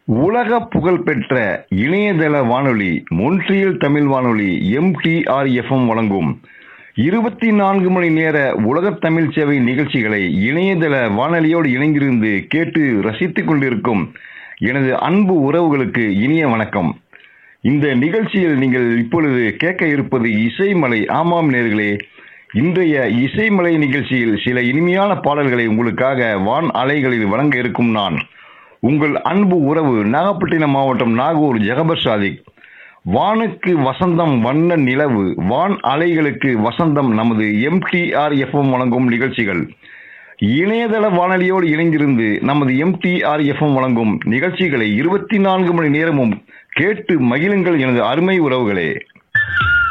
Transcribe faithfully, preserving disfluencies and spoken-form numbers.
உலக புகழ்பெற்ற இணையதள வானொலி மொன்றியல் தமிழ் வானொலி M D R F M வழங்கும் இருபத்தி நான்கு மணி நேர உலகத் தமிழ் சேவை நிகழ்ச்சிகளை இணையதள வானொலியோடு இணைந்திருந்து கேட்டு ரசித்துக் கொண்டிருக்கும் எனது அன்பு உறவுகளுக்கு இனிய வணக்கம். இந்த நிகழ்ச்சியில் நீங்கள் இப்பொழுது கேட்க இருப்பது இசைமலை. ஆமாம் நேர்களே, இன்றைய இசைமலை நிகழ்ச்சியில் சில இனிமையான பாடல்களை உங்களுக்காக வான் அலைகளில் வழங்க இருக்கும் நான் உங்கள் அன்பு உறவு நாகப்பட்டினம் மாவட்டம் நாகூர் ஜெகபர் சாதிக். வானுக்கு வசந்தம் வண்ண நிலவு, வான் அலைகளுக்கு வசந்தம் நமது M D R F M வழங்கும் நிகழ்ச்சிகள். இணையதள வானொலியோடு இணைந்திருந்து நமது M D R F M வழங்கும் நிகழ்ச்சிகளை இருபத்தி நான்கு மணி நேரமும் கேட்டு மகிழுங்கள் எனது அருமை உறவுகளே.